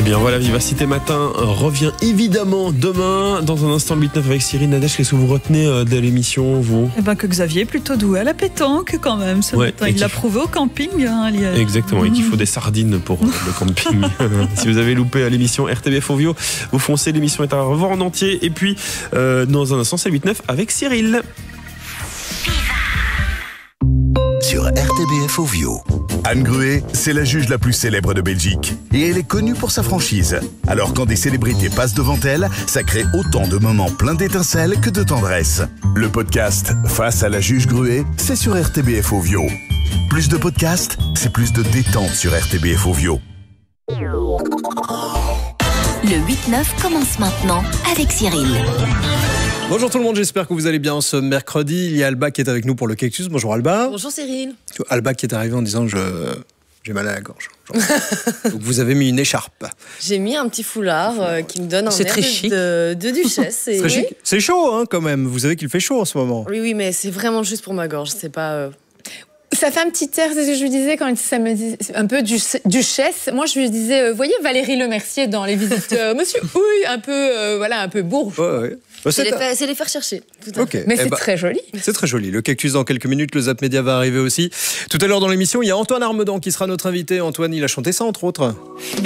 bien voilà, Vivacité Matin revient évidemment demain. Dans un instant, le 8-9 avec Cyril. Nadège, qu'est-ce que vous retenez de l'émission, vous ? Eh ben que Xavier est plutôt doué à la pétanque quand même. Ce matin, il l'a prouvé au camping. Exactement, et qu'il faut des sardines pour le camping. Si vous avez loupé l'émission RTBF Ovio, vous foncez, l'émission est à revoir en entier. Et puis, dans un instant, c'est le 8-9 avec Cyril. Sur RTBF Ovio. Anne Gruet, c'est la juge la plus célèbre de Belgique. Et elle est connue pour sa franchise. Alors quand des célébrités passent devant elle, ça crée autant de moments pleins d'étincelles que de tendresse. Le podcast Face à la juge Gruet, c'est sur RTBF Ovio. Plus de podcasts, c'est plus de détente sur RTBF Ovio. Le 8-9 commence maintenant avec Cyril. Bonjour tout le monde, j'espère que vous allez bien ce mercredi. Il y a Alba qui est avec nous pour le Cactus. Bonjour Alba. Bonjour Cyril. Alba qui est arrivée en disant j'ai mal à la gorge. Donc vous avez mis une écharpe. J'ai mis un petit foulard qui me donne un air de duchesse. C'est chic. C'est chaud hein, quand même, vous savez qu'il fait chaud en ce moment. Oui, mais c'est vraiment juste pour ma gorge, c'est pas... Ça fait un petit air, c'est ce que je lui disais quand ça me dit un peu duchesse. Moi, je lui disais, voyez Valérie Lemercier dans Les Visiteurs, monsieur, oui, un peu bourge. Ouais. Bah, c'est les faire chercher. Okay. Mais c'est très joli. C'est très joli. Le Cactus dans quelques minutes, le Zap Média va arriver aussi. Tout à l'heure dans l'émission, il y a Antoine Armedan qui sera notre invité. Antoine, il a chanté ça entre autres.